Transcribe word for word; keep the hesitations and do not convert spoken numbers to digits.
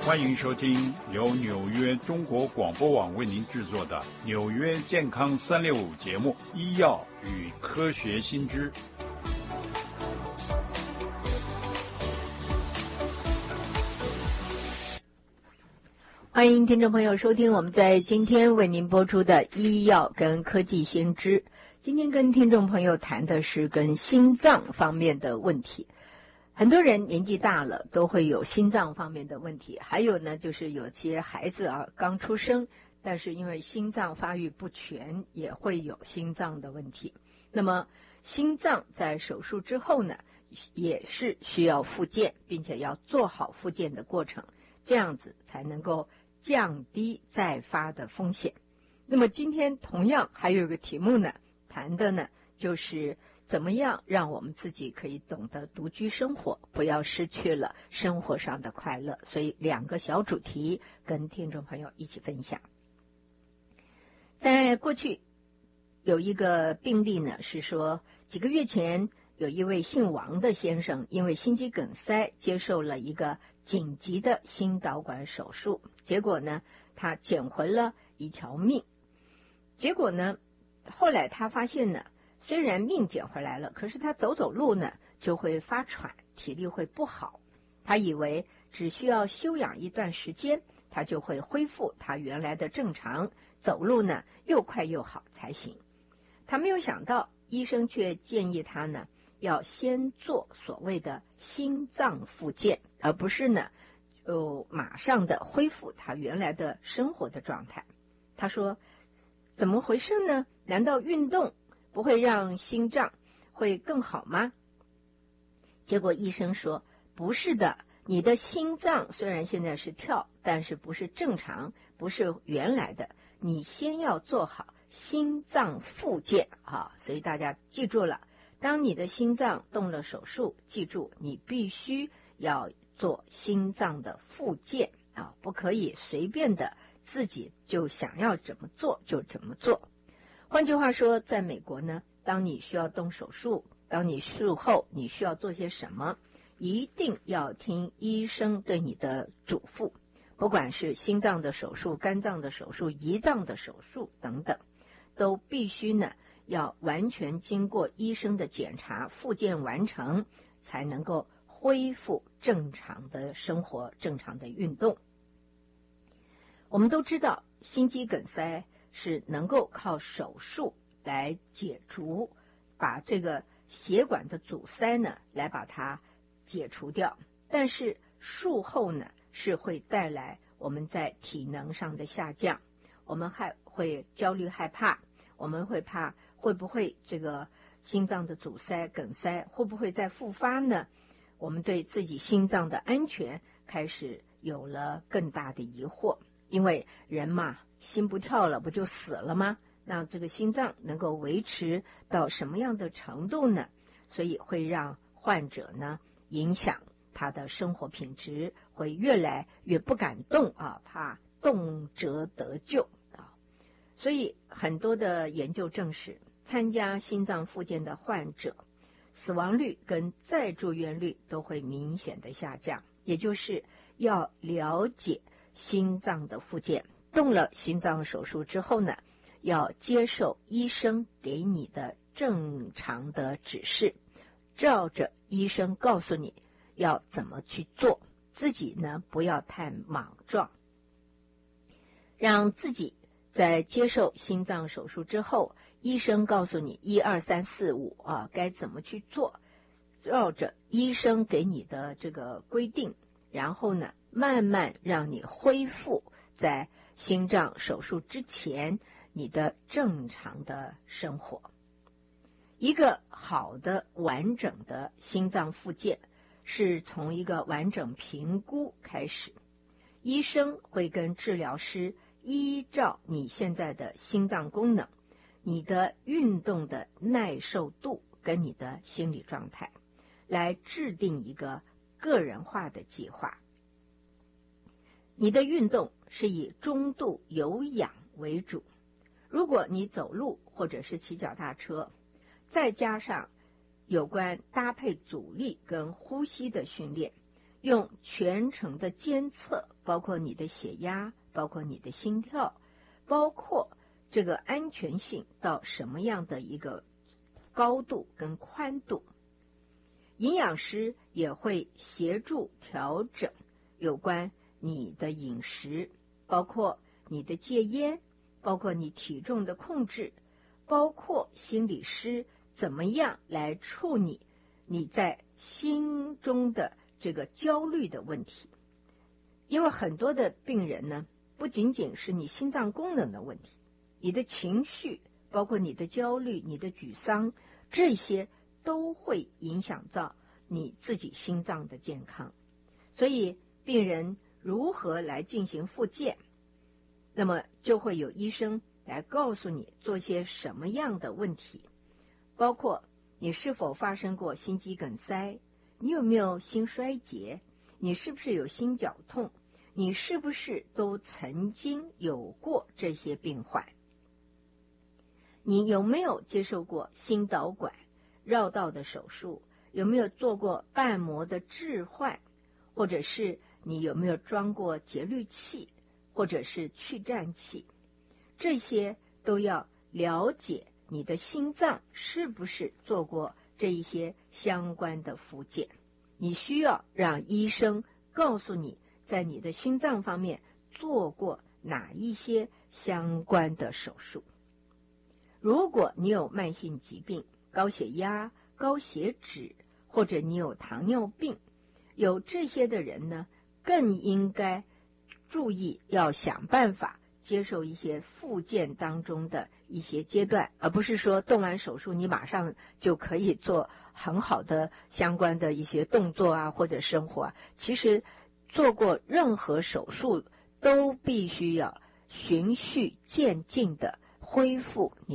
欢迎收听由纽约中国广播网为您制作的纽约健康三六五节目《医药与科学新知》。 欢迎听众朋友收听我们在今天为您播出的医药跟科技新知。今天跟听众朋友谈的是跟心脏方面的问题。很多人年纪大了都会有心脏方面的问题，还有呢就是有些孩子啊刚出生，但是因为心脏发育不全也会有心脏的问题。那么心脏在手术之后呢也是需要复健，并且要做好复健的过程，这样子才能够降低再发的风险。那么今天同样还有一个题目呢，谈的呢就是怎么样让我们自己可以懂得独居生活，不要失去了生活上的快乐。所以两个小主题跟听众朋友一起分享。在过去有一个病例呢，是说几个月前有一位姓王的先生因为心肌梗塞接受了一个紧急的心导管手术，结果呢他捡回了一条命。结果呢后来他发现呢，虽然命捡回来了，可是他走走路呢就会发喘，体力会不好。他以为只需要休养一段时间，他就会恢复他原来的正常，走路呢又快又好才行。他没有想到医生却建议他呢要先做所谓的心脏复健，而不是呢就马上的恢复他原来的生活的状态。他说怎么回事呢？难道运动不会让心脏会更好吗？结果医生说不是的，你的心脏虽然现在是跳，但是不是正常，不是原来的，你先要做好心脏复健啊！所以大家记住了，当你的心脏动了手术，记住你必须要做心脏的复健啊，不可以随便的自己就想要怎么做就怎么做。换句话说，在美国呢，当你需要动手术，当你术后你需要做些什么，一定要听医生对你的嘱咐，不管是心脏的手术、肝脏的手术、胰脏的手术等等，都必须呢要完全经过医生的检查，复健完成，才能够恢复正常的生活、正常的运动。我们都知道心肌梗塞是能够靠手术来解除，把这个血管的阻塞呢来把它解除掉，但是术后呢是会带来我们在体能上的下降，我们还会焦虑害怕，我们会怕会不会这个心脏的阻塞梗塞会不会再复发呢？我们对自己心脏的安全开始有了更大的疑惑，因为人嘛心不跳了不就死了吗？那这个心脏能够维持到什么样的程度呢？所以会让患者呢影响他的生活品质，会越来越不敢动啊，怕动辄得咎啊。所以很多的研究证实，参加心脏复健的患者死亡率跟再住院率都会明显的下降，也就是要了解心脏的复健。动了心脏手术之后呢，要接受医生给你的正常的指示，照着医生告诉你要怎么去做，自己呢不要太莽撞，让自己在接受心脏手术之后，医生告诉你一二三四五啊该怎么去做，照着医生给你的这个规定，然后呢慢慢让你恢复在心脏手术之前你的正常的生活。一个好的完整的心脏复健是从一个完整评估开始，医生会跟治疗师依照你现在的心脏功能、你的运动的耐受度跟你的心理状态来制定一个个人化的计划。你的运动是以中度有氧为主，如果你走路或者是骑脚踏车，再加上有关搭配阻力跟呼吸的训练， 用全程的监测，包括你的血压，包括你的心跳，包括这个安全性到什么样的一个高度跟宽度。营养师也会协助调整有关你的饮食，包括你的戒烟，包括你体重的控制，包括心理师怎么样来处理你在心中的这个焦虑的问题。因为很多的病人呢，不仅仅是你心脏功能的问题，你的情绪，包括你的焦虑，你的沮丧，这些都会影响到你自己心脏的健康。所以病人如何来进行复健，那么就会有医生来告诉你做些什么样的问题，包括你是否发生过心肌梗塞，你有没有心衰竭，你是不是有心绞痛，你是不是都曾经有过这些病患，你有没有接受过心导管绕道的手术，有没有做过瓣膜的置换，或者是你有没有装过节律器或者是去颤器，这些都要了解你的心脏是不是做过这一些相关的复健。你需要让医生告诉你在你的心脏方面做过哪一些相关的手术。如果你有慢性疾病，高血压、高血脂，或者你有糖尿病，有这些的人呢，更应该注意要想办法接受一些复健当中的一些阶段，而不是说动完手术你马上就可以做很好的相关的一些动作啊或者生活啊。其实做过任何手术都必须要循序渐进的恢复你